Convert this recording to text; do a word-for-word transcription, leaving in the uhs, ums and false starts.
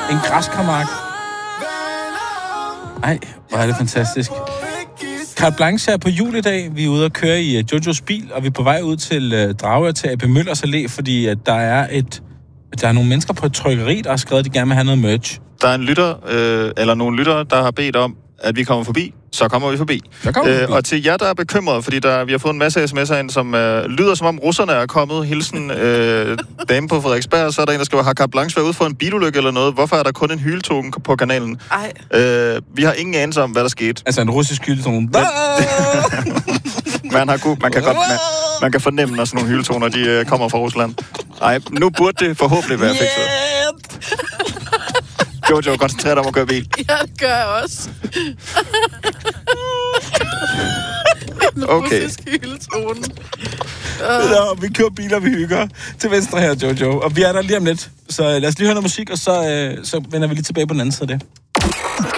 En græskarmark. Ej, hvor er det fantastisk. Carte Blanche er på jul i dag. Vi er ude og køre i uh, Jojos bil, og vi er på vej ud til uh, Dragør til A P Møllers Allé, fordi uh, der er et der er nogle mennesker på et trykkeri, der har skrevet, at de gerne vil have noget merch. Der er en lytter, øh, eller nogle lyttere, der har bedt om, at vi kommer forbi. Så kommer vi forbi. Kommer vi forbi. Øh, og til jer, der er bekymrede, fordi der, vi har fået en masse sms'er ind, som øh, lyder som om russerne er kommet. Hilsen øh, dame på Frederiksberg, så er der en, der skriver, har Carte Blanche været ude for en bilulykke eller noget? Hvorfor er der kun en hyletone på kanalen? Ej. Øh, vi har ingen anelse om, hvad der skete. Altså en russisk hyletone. man, har god, man, kan godt, man, man kan fornemme, når sådan nogle hyletoner, de øh, kommer fra Rusland. Ej, nu burde det forhåbentlig være fikset. Jojo, koncentrer dig om at køre bil. Ja, det gør jeg også. En Okay. russisk hyletone. Nå, vi kører biler, vi hygger. Til venstre her, Jojo. Og vi er der lige om lidt. Så lad os lige høre noget musik, og så, øh, så vender vi lige tilbage på den anden side af det.